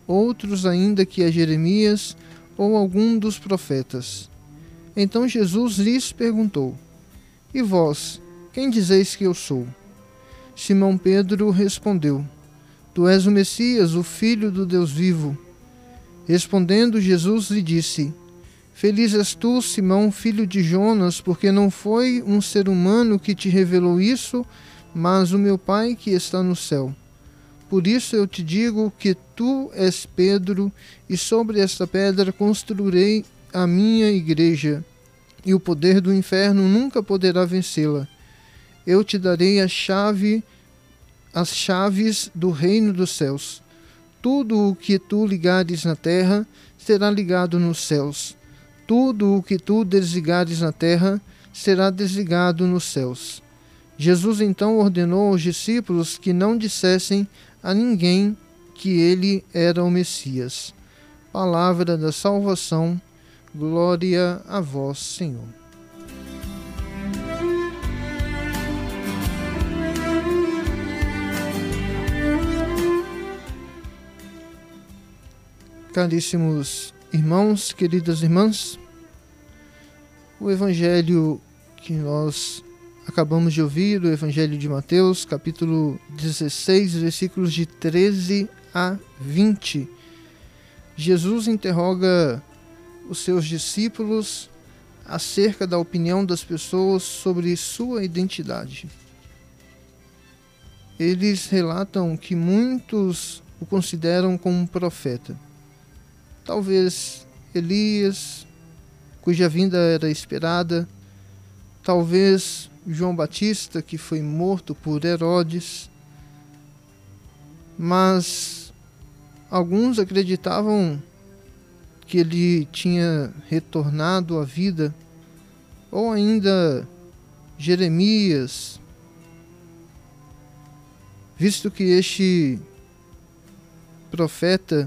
outros ainda que é Jeremias ou algum dos profetas. Então Jesus lhes perguntou: E vós, quem dizeis que eu sou? Simão Pedro respondeu: Tu és o Messias, o Filho do Deus vivo. Respondendo Jesus lhe disse: Feliz és tu, Simão, filho de Jonas, porque não foi um ser humano que te revelou isso, mas o meu Pai que está no céu. Por isso eu te digo que tu és Pedro, e sobre esta pedra construirei a minha igreja, e o poder do inferno nunca poderá vencê-la. Eu te darei as chaves do reino dos céus. Tudo o que tu ligares na terra será ligado nos céus. Tudo o que tu desligares na terra será desligado nos céus. Jesus então ordenou aos discípulos que não dissessem a ninguém que ele era o Messias. Palavra da salvação, glória a vós, Senhor. Caríssimos irmãos, queridas irmãs, o Evangelho que nós acabamos de ouvir, o Evangelho de Mateus, capítulo 16, versículos de 13 a 20. Jesus interroga os seus discípulos acerca da opinião das pessoas sobre sua identidade. Eles relatam que muitos o consideram como um profeta. Talvez Elias, cuja vinda era esperada, talvez João Batista, que foi morto por Herodes, mas alguns acreditavam que ele tinha retornado à vida, ou ainda Jeremias, visto que este profeta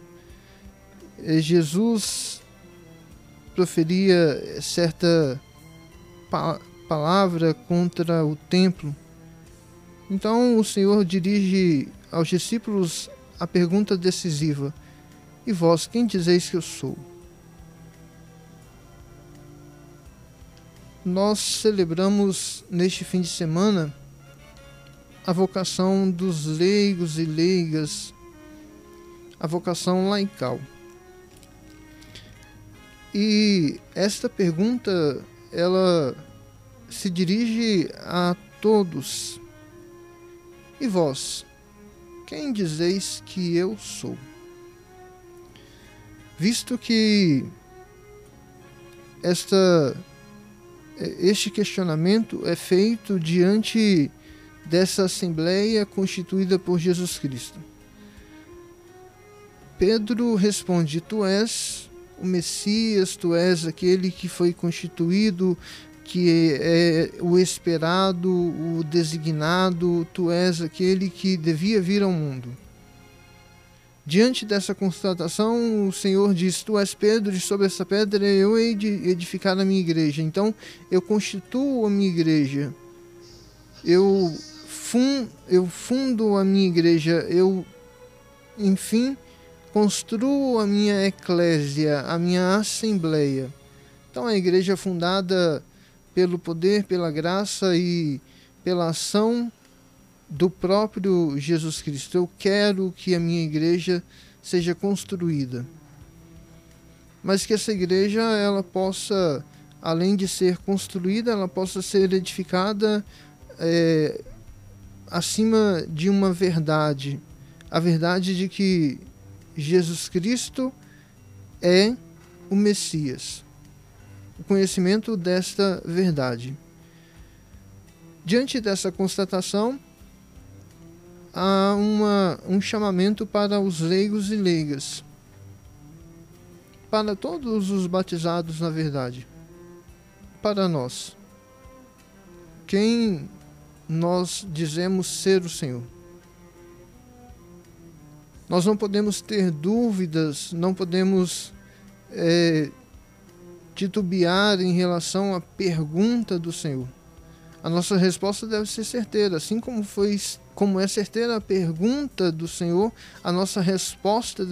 Jesus proferia certa palavra contra o templo. Então o Senhor dirige aos discípulos a pergunta decisiva: E vós, quem dizeis que eu sou? Nós celebramos neste fim de semana a vocação dos leigos e leigas, a vocação laical. E esta pergunta, ela se dirige a todos. E vós, quem dizeis que eu sou? Visto que este questionamento é feito diante dessa assembleia constituída por Jesus Cristo. Pedro responde: Tu és o Messias, tu és aquele que foi constituído, que é o esperado, o designado, tu és aquele que devia vir ao mundo. Diante dessa constatação, o Senhor diz: Tu és Pedro, e sobre essa pedra eu hei de edificar a minha igreja. Então, eu constituo a minha igreja, eu fundo a minha igreja, enfim, construo a minha eclésia, a minha assembleia. Então, a igreja fundada pelo poder, pela graça e pela ação do próprio Jesus Cristo. Eu quero que a minha igreja seja construída, mas que essa igreja ela possa, além de ser construída, ela possa ser edificada acima de uma verdade, a verdade de que Jesus Cristo é o Messias, o conhecimento desta verdade. Diante dessa constatação, há um chamamento para os leigos e leigas, para todos os batizados, na verdade, para nós. Quem nós dizemos ser o Senhor? Nós não podemos ter dúvidas, não podemos titubear em relação à pergunta do Senhor. A nossa resposta deve ser certeira, assim como é certeira a pergunta do Senhor, a nossa resposta